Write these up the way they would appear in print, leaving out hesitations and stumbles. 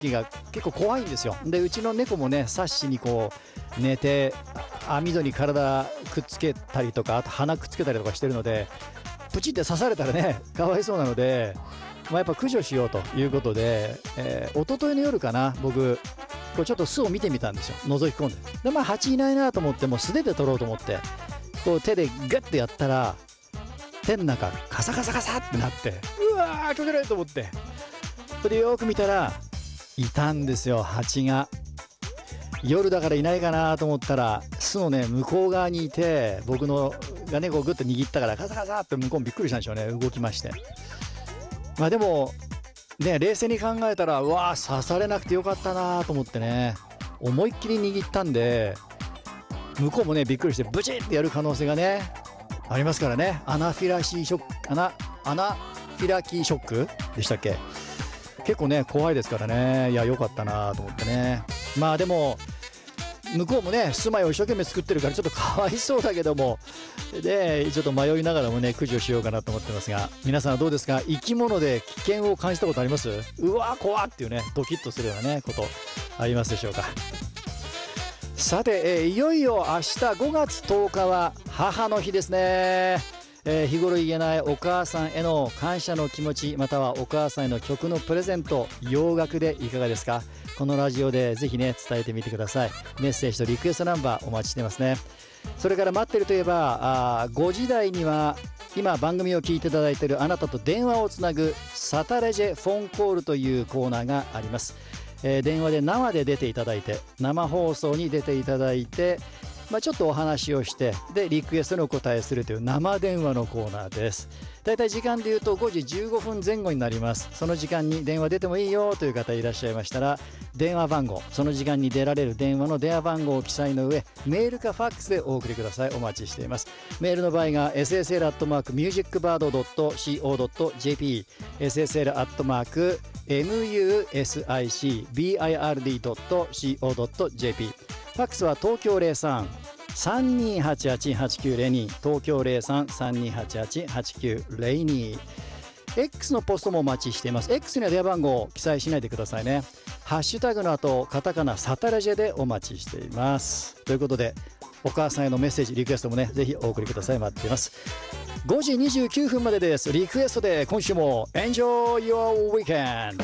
時が結構怖いんですよ。でうちの猫もねサッシにこう寝て網戸に体くっつけたりとか、あと鼻くっつけたりとかしてるので、プチって刺されたらねかわいそうなので、やっぱ駆除しようということで、一昨日の夜かな、僕こうちょっと巣を見てみたんですよ、覗き込んで。で蜂いないなと思って、もう素手で取ろうと思ってこう手でグッてやったら、手の中カサカサカサってなって、うわーかけないと思って、それでよく見たらいたんですよ、蜂が。夜だからいないかなと思ったら巣のね向こう側にいて、僕のがねこうグッと握ったからカサカサって向こうもびっくりしたんでしょうね、動きまして。でもね冷静に考えたら、うわー刺されなくてよかったなと思ってね、思いっきり握ったんで、向こうもねびっくりしてブチってやる可能性がねありますからね。アナフィラキーショックでしたっけ。結構ね怖いですからね。いや良かったなと思ってね。でも向こうもね住まいを一生懸命作ってるからちょっとかわいそうだけども、でちょっと迷いながらもね駆除しようかなと思ってますが、皆さんはどうですか。生き物で危険を感じたことあります？うわ怖っていうね、ドキッとするようなねことありますでしょうか。さて、いよいよ明日5月10日は母の日ですね。日頃言えないお母さんへの感謝の気持ち、またはお母さんへの曲のプレゼント、洋楽でいかがですか。このラジオでぜひね伝えてみてください。メッセージとリクエストナンバーお待ちしてますね。それから待ってるといえば5時台には今番組を聞いていただいているあなたと電話をつなぐサタレジェフォンコールというコーナーがあります。電話で生で出ていただいて、生放送に出ていただいて、ちょっとお話をして、でリクエストにお答えするという生電話のコーナーです。だいたい時間でいうと5時15分前後になります。その時間に電話出てもいいよという方いらっしゃいましたら、電話番号、その時間に出られる電話の電話番号を記載の上、メールかファックスでお送りください。お待ちしています。メールの場合が ssl@musicbird.co.jp、 ssl@musicbird.co.jp、 ファックスは東京03-3288-8902、東京 03-3288-8902。 X のポストもお待ちしています。 X には電話番号を記載しないでくださいね。ハッシュタグの後カタカナサタラジェでお待ちしています。ということでお母さんへのメッセージリクエストもねぜひお送りください。待っています。5時29分までです。リクエストで今週も Enjoy your weekend。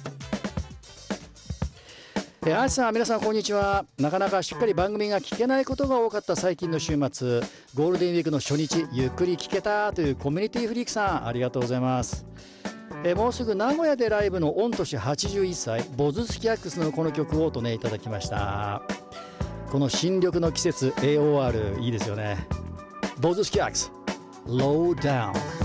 あーさん、皆さんこんにちは。なかなかしっかり番組が聞けないことが多かった最近の週末、ゴールデンウィークの初日ゆっくり聞けたというコミュニティフリークさん、ありがとうございます。もうすぐ名古屋でライブの御年81歳ボズスキャックスのこの曲をとねいただきました。この新緑の季節 AOR いいですよね。ボズスキャックス Low Down。